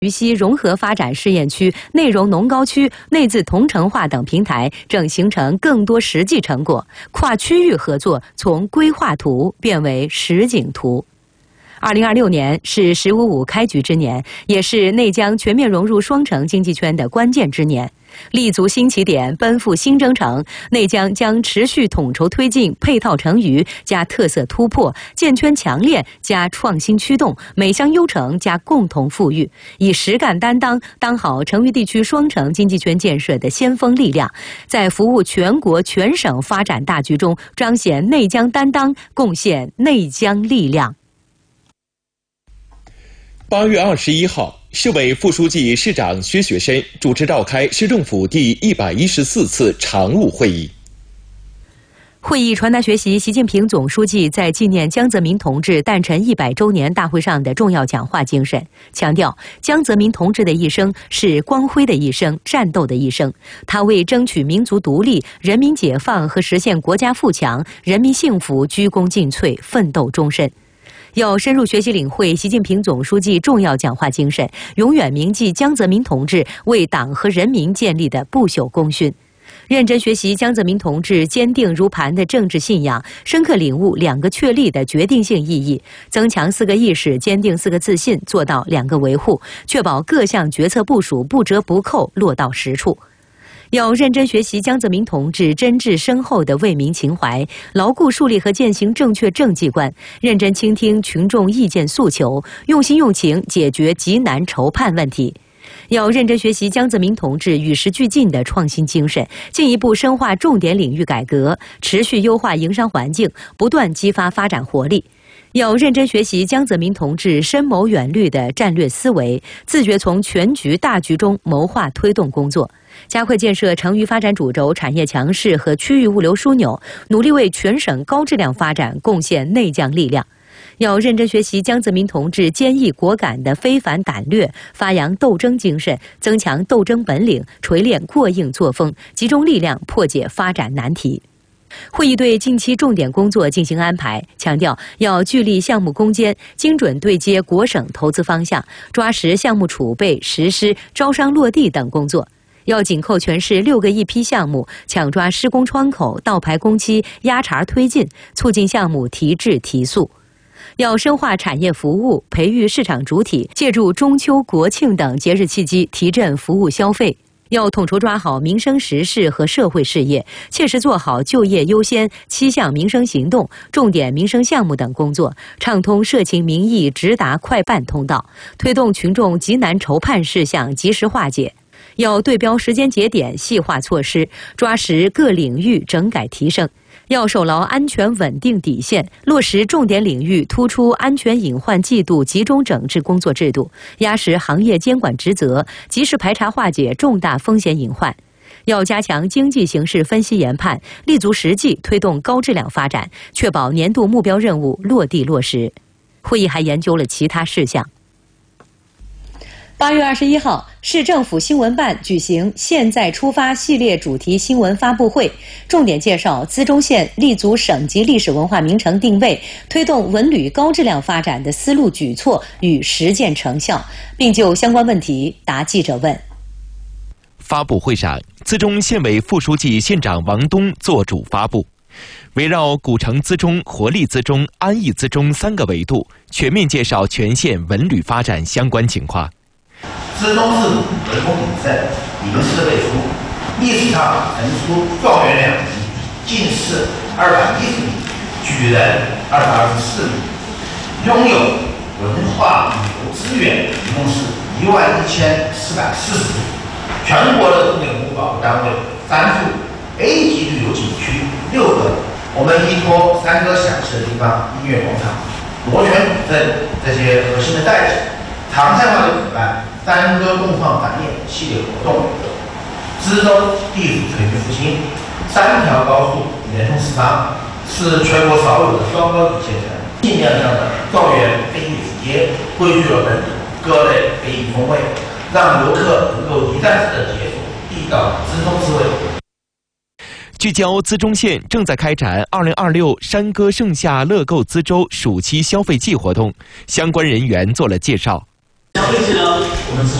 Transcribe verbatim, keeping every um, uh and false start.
渝西融合发展试验区、内容农高区、内自同城化等平台正形成更多实际成果，跨区域合作从规划图变为实景图。二零二六年是“十五五”开局之年，也是内江全面融入双城经济圈的关键之年。立足新起点，奔赴新征程，内江将持续统筹推进配套成渝加特色突破、建圈强链加创新驱动、美乡优城加共同富裕，以实干担当当好成渝地区双城经济圈建设的先锋力量，在服务全国全省发展大局中彰显内江担当，贡献内江力量。 八月二十一号，市委副书记、市长薛学深主持召开市政府第一百一十四次常务会议。 会议传达学习习近平总书记在纪念江泽民同志诞辰一百周年大会上的重要讲话精神，强调江泽民同志的一生是光辉的一生、战斗的一生。他为争取民族独立、人民解放和实现国家富强、人民幸福鞠躬尽瘁，奋斗终身。要深入学习领会习近平总书记重要讲话精神，永远铭记江泽民同志为党和人民建立的不朽功勋，认真学习江泽民同志坚定如磐的政治信仰，深刻领悟两个确立的决定性意义，增强四个意识，坚定四个自信，做到两个维护，确保各项决策部署不折不扣落到实处。要认真学习江泽民同志真挚深厚的为民情怀，牢固树立和践行正确政绩观，认真倾听群众意见诉求，用心用情解决急难愁盼问题。要认真学习江泽民同志与时俱进的创新精神，进一步深化重点领域改革，持续优化营商环境，不断激发发展活力。要认真学习江泽民同志深谋远虑的战略思维，自觉从全局大局中谋划推动工作，加快建设成渝发展主轴产业强势和区域物流枢纽，努力为全省高质量发展贡献内江力量。要认真学习江泽民同志坚毅果敢的非凡胆略，发扬斗争精神，增强斗争本领，锤炼过硬作风，集中力量破解发展难题。会议对近期重点工作进行安排，强调要聚力项目攻坚，精准对接国省投资方向，抓实项目储备、实施、招商落地等工作。要紧扣全市六个一批项目，抢抓施工窗口，倒排工期，压茬推进，促进项目提质提速。要深化产业服务，培育市场主体，借助中秋、国庆等节日契机提振服务消费。要统筹抓好民生实事和社会事业，切实做好就业优先、七项民生行动、重点民生项目等工作，畅通社情民意直达快办通道，推动群众急难愁盼事项及时化解。要对标时间节点，细化措施，抓实各领域整改提升。要守牢安全稳定底线，落实重点领域突出安全隐患季度集中整治工作制度，压实行业监管职责，及时排查化解重大风险隐患。要加强经济形势分析研判，立足实际推动高质量发展，确保年度目标任务落地落实。会议还研究了其他事项。八月二十一号，市政府新闻办举行“现在出发”系列主题新闻发布会，重点介绍资中县立足省级历史文化名城定位，推动文旅高质量发展的思路举措与实践成效，并就相关问题答记者问。 发布会上，资中县委副书记、县长王东作主发布，围绕古城资中、活力资中、安逸资中三个维度，全面介绍全县文旅发展相关情况。 资中自古文风鼎盛，名士辈出，历史上曾出状元两名，进士二百一十名，举人二百二十四名，拥有文化旅游资源一共是一万一千四百四十里，全国的重点文物保护单位三处 A 级旅游景区六个，我们依托三个响翅的地方，音乐广场、螺旋古镇这些核心的代址，常态化的举办三歌共创展演系列活动，资中地处城区复兴，三条高速连通四方，是全国少有的双高级县城。尽量上的状元非遗之街汇聚了本土各类非遗风味，让游客能够一站式的解锁地道资中滋味。 聚焦资中县正在开展二零二六山歌盛夏乐购资州暑期消费季活动，相关人员做了介绍。 消费季呢， 我们只